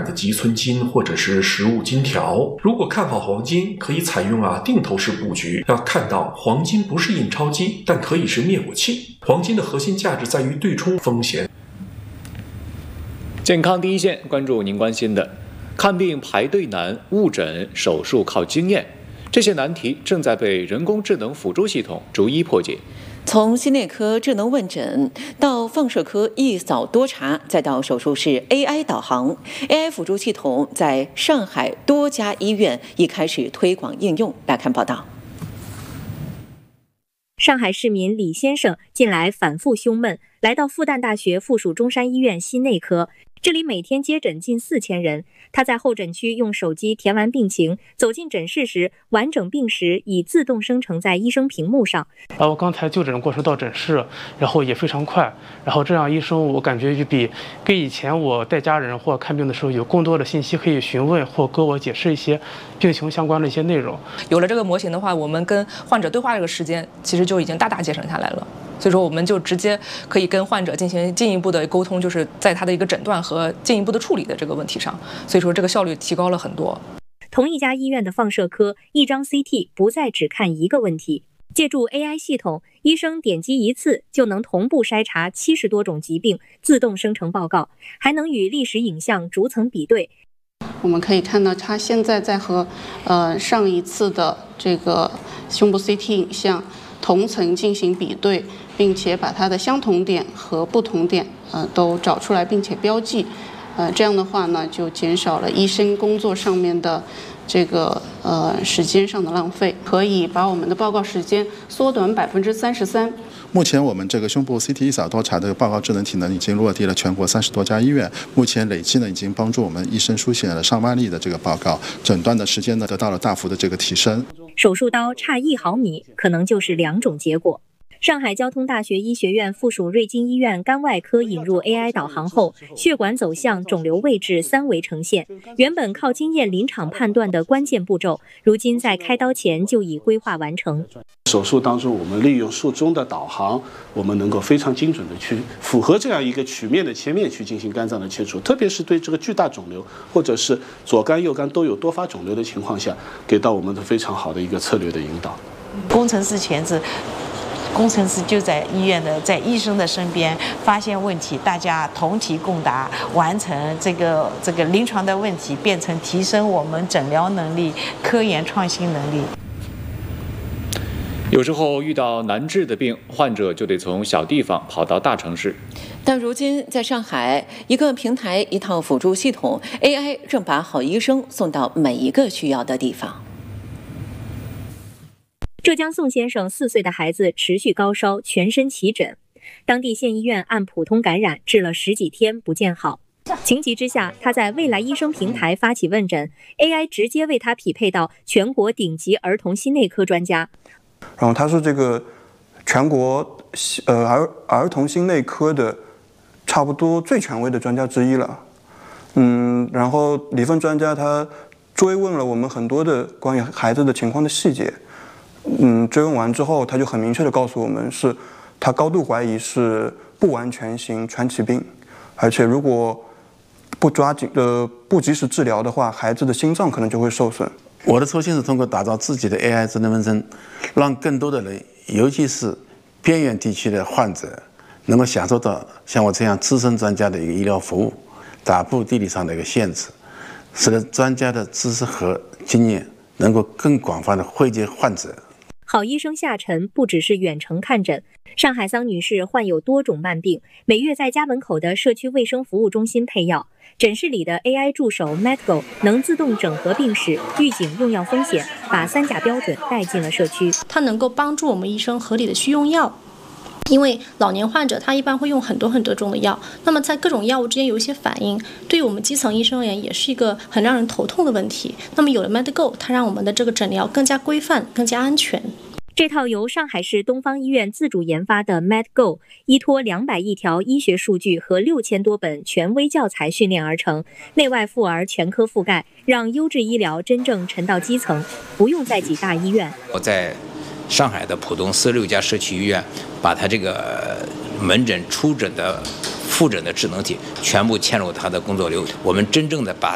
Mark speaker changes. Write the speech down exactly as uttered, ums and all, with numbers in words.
Speaker 1: 的积存金或者是实物金条。如果看好黄金，可以采用啊定投式布局。要看到黄金不是印钞机，但可以是灭火器。黄金的核心价值在于对冲风险。
Speaker 2: 健康第一线，关注您关心的。看病排队难，误诊手术靠经验，这些难题正在被人工智能辅助系统逐一破解。
Speaker 3: 从心内科智能问诊到放射科一扫多查，再到手术室 A I 导航 ，A I 辅助系统在上海多家医院已开始推广应用。来看报道。
Speaker 4: 上海市民李先生近来反复胸闷，来到复旦大学附属中山医院心内科，这里每天接诊近四千人。他在候诊区用手机填完病情，走进诊室时，完整病史已自动生成在医生屏幕上。
Speaker 5: 啊，我刚才就诊过程到诊室，然后也非常快，然后这样医生我感觉就比跟以前我带家人或看病的时候有更多的信息可以询问或跟我解释一些病情相关的一些内容。
Speaker 6: 有了这个模型的话，我们跟患者对话这个时间其实就已经大大节省下来了。所以说，我们就直接可以跟患者进行进一步的沟通，就是在他的一个诊断和进一步的处理的这个问题上。所以说，这个效率提高了很多。
Speaker 4: 同一家医院的放射科，一张 C T 不再只看一个问题，借助 A I 系统，医生点击一次就能同步筛查七十多种疾病，自动生成报告，还能与历史影像逐层比对。
Speaker 7: 我们可以看到，他现在在和呃上一次的这个胸部 C T 影像同层进行比对，并且把它的相同点和不同点呃都找出来，并且标记。呃，这样的话呢，就减少了医生工作上面的这个呃时间上的浪费，可以把我们的报告时间缩短百分之三十三。
Speaker 8: 目前我们这个胸部 C T 一扫多查的报告智能体呢，已经落地了全国三十多家医院。目前累计呢，已经帮助我们医生书写了上万例的这个报告，诊断的时间呢得到了大幅的这个提升。
Speaker 4: 手术刀差一毫米，可能就是两种结果。上海交通大学医学院附属瑞金医院肝外科引入 A I 导航后，血管走向、肿瘤位置三维呈现。原本靠经验临场判断的关键步骤，如今在开刀前就已规划完成。
Speaker 9: 手术当中，我们利用术中的导航，我们能够非常精准的去符合这样一个曲面的切面去进行肝脏的切除，特别是对这个巨大肿瘤或者是左肝右肝都有多发肿瘤的情况下，给到我们的非常好的一个策略的引导。
Speaker 10: 工程师全职。工程师就在医院的，在医生的身边发现问题，大家同题共答，完成这个这个临床的问题，变成提升我们诊疗能力、科研创新能力。
Speaker 2: 有时候遇到难治的病，患者就得从小地方跑到大城市。
Speaker 3: 但如今，在上海，一个平台、一套辅助系统 A I 正把好医生送到每一个需要的地方。
Speaker 4: 浙江宋先生四岁的孩子持续高烧，全身起疹，当地县医院按普通感染治了十几天不见好。情急之下，他在未来医生平台发起问诊 ，A I 直接为他匹配到全国顶级儿童心内科专家。
Speaker 11: 然后他是这个全国呃儿儿童心内科的差不多最权威的专家之一了。嗯，然后李奋专家他追问了我们很多的关于孩子的情况的细节。嗯，追问完之后，他就很明确地告诉我们，是他高度怀疑是不完全型传奇病，而且如果不抓紧呃不及时治疗的话，孩子的心脏可能就会受损。
Speaker 12: 我的初心是通过打造自己的 A I 智能门诊，让更多的人，尤其是边远地区的患者，能够享受到像我这样资深专家的一个医疗服务，打破地理上的一个限制，使得专家的知识和经验能够更广泛地惠及患者。
Speaker 4: 好医生下沉不只是远程看诊，上海桑女士患有多种慢病，每月在家门口的社区卫生服务中心配药。诊室里的 A I 助手 MedGo 能自动整合病史，预警用药风险，把三甲标准带进了社区。
Speaker 13: 它能够帮助我们医生合理的去用药。因为老年患者他一般会用很多很多种的药，那么在各种药物之间有一些反应，对于我们基层医生而言也是一个很让人头痛的问题。那么有了 MedGo， 它让我们的这个诊疗更加规范、更加安全。
Speaker 4: 这套由上海市东方医院自主研发的 MedGo， 依托两百亿条医学数据和六千多本权威教材训练而成，内外妇儿全科覆盖，让优质医疗真正沉到基层，不用再挤大医院。
Speaker 14: 我在上海的浦东四十六家社区医院，把它这个门诊、初诊的、复诊的智能体全部嵌入它的工作流，我们真正的把